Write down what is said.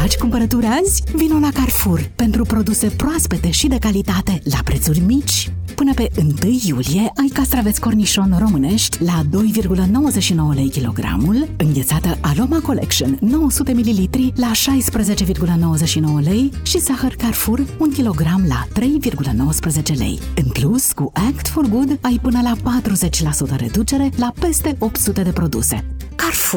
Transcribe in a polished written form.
Faci cumpărături azi? Vino la Carrefour pentru produse proaspete și de calitate la prețuri mici. Până pe 1 iulie ai castraveți cornișon românești la 2,99 lei kilogramul, înghețată Aroma Collection 900 ml la 16,99 lei și zahăr Carrefour 1 kg la 3,19 lei. În plus, cu Act for Good ai până la 40% reducere la peste 800 de produse. Carrefour.